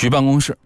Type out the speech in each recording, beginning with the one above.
局办公室。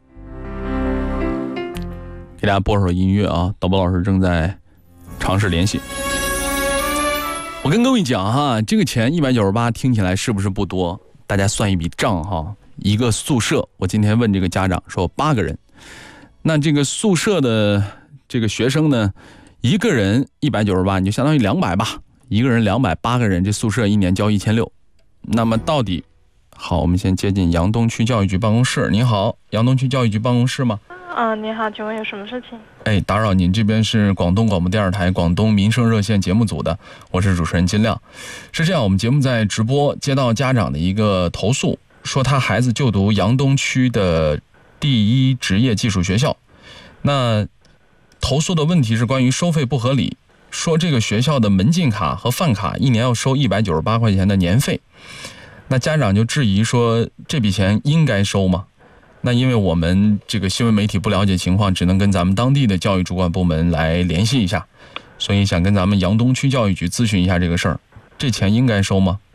给大家播首音乐啊，导播老师正在尝试联系。我跟各位讲哈，这个钱198听起来是不是不多？大家算一笔账哈，一个宿舍，我今天问这个家长说8个人，那这个宿舍的这个学生呢，一个人198，你就相当于200吧，一个人200，8个人，这宿舍一年交1600。那么到底好，我们先接近杨东区教育局办公室。您好，杨东区教育局办公室吗？ 你好，请问有什么事情？ 打扰您，这边是广东广播电视台广东民生热线节目组的，我是主持人金亮。是这样，我们节目在直播，接到家长的一个投诉，说他孩子就读杨东区的第一职业技术学校。那投诉的问题是关于收费不合理，说这个学校的门禁卡和饭卡一年要收198块钱的年费。那家长就质疑说，这笔钱应该收吗？那因为我们这个新闻媒体不了解情况，只能跟咱们当地的教育主管部门来联系一下，所以想跟咱们杨东区教育局咨询一下这个事儿，这钱应该收吗？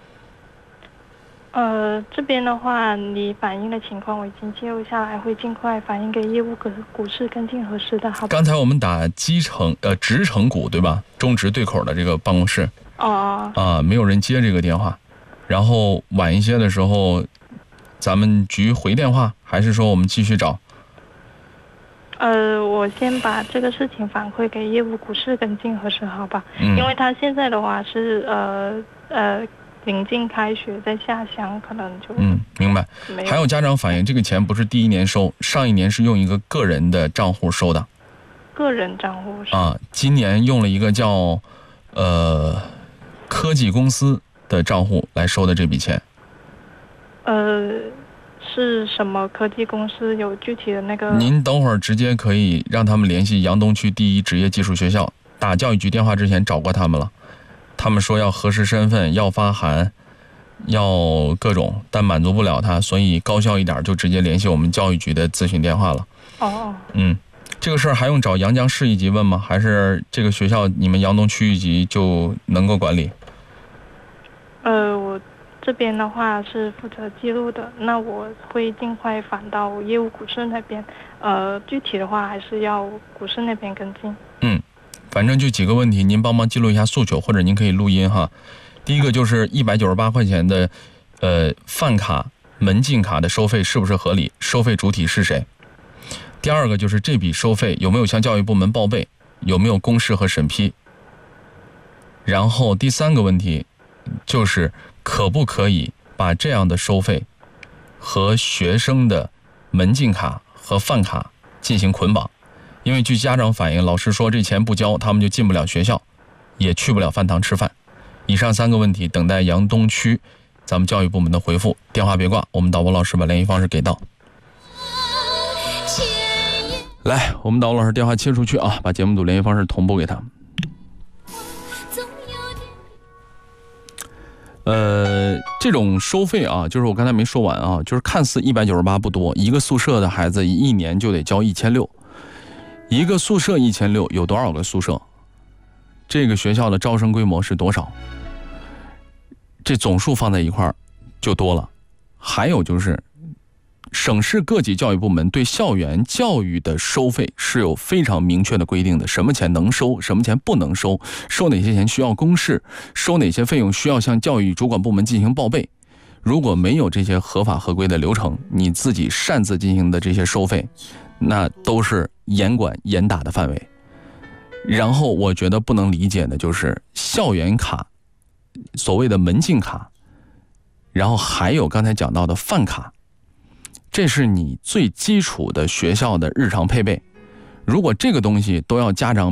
这边的话，你反映的情况我已经记录下来，会尽快反映给业务股市跟进核实的，好吧？ 刚才我们打职城股对吧？中职对口的这个办公室。没有人接这个电话，然后晚一些的时候，咱们局回电话，还是说我们继续找？ 我先把这个事情反馈给业务股市跟进核实，好吧？因为他现在的话是临近开学，在下乡，可能就明白。还有家长反映，这个钱不是第一年收，上一年是用一个个人的账户收的。 个人账户是今年用了一个叫科技公司的账户来收的这笔钱。 是什么科技公司？有具体的那个？ 您等会儿直接可以让他们联系杨东区第一职业技术学校，打教育局电话之前找过他们了，他们说要核实身份，要发函，要各种，但满足不了他，所以高效一点就直接联系我们教育局的咨询电话了。这个事儿还用找阳江市一级问吗？还是这个学校你们杨东区一级就能够管理？ 我这边的话是负责记录的，那我会尽快返到业务股市那边。具体的话还是要股市那边跟进。 反正就几个问题，您帮忙记录一下诉求，或者您可以录音哈。第一个就是198块钱的饭卡、门禁卡的收费是不是合理？收费主体是谁？第二个就是这笔收费有没有向教育部门报备？有没有公示和审批？然后第三个问题就是可不可以把这样的收费和学生的门禁卡和饭卡进行捆绑？因为据家长反映，老师说这钱不交他们就进不了学校，也去不了饭堂吃饭。以上3个问题等待杨东区咱们教育部门的回复，电话别挂，我们导播老师把联系方式给到。来，我们导播老师电话切出去啊，把节目组联系方式同步给他。这种收费啊，就是我刚才没说完啊，就是看似198不多，一个宿舍的孩子一年就得交1600，一个宿舍1600，有多少个宿舍？这个学校的招生规模是多少？这总数放在一块儿就多了。还有就是省市各级教育部门对校园教育的收费是有非常明确的规定的，什么钱能收，什么钱不能收，收哪些钱需要公示，收哪些费用需要向教育主管部门进行报备。如果没有这些合法合规的流程，你自己擅自进行的这些收费，那都是严管严打的范围。然后我觉得不能理解的就是校园卡，所谓的门禁卡，然后还有刚才讲到的饭卡，这是你最基础的学校的日常配备。如果这个东西都要家长